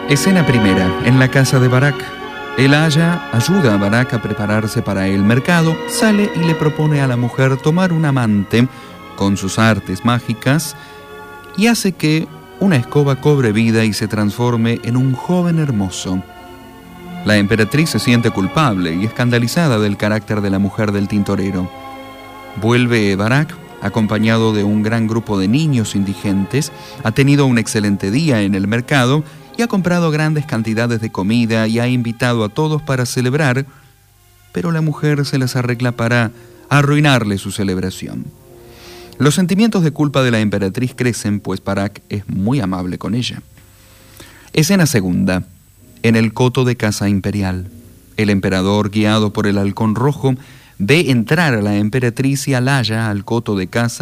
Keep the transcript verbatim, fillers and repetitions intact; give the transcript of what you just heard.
Escena primera, en la casa de Barak. El aya ayuda a Barak a prepararse para el mercado, sale y le propone a la mujer tomar un amante con sus artes mágicas y hace que una escoba cobre vida y se transforme en un joven hermoso. La emperatriz se siente culpable y escandalizada del carácter de la mujer del tintorero. Vuelve Barak, acompañado de un gran grupo de niños indigentes, ha tenido un excelente día en el mercado y ha comprado grandes cantidades de comida y ha invitado a todos para celebrar, pero la mujer se las arregla para arruinarle su celebración. Los sentimientos de culpa de la emperatriz crecen, pues Barak es muy amable con ella. Escena segunda, en el coto de casa imperial. El emperador, guiado por el halcón rojo, ve entrar a la emperatriz y al aya al coto de casa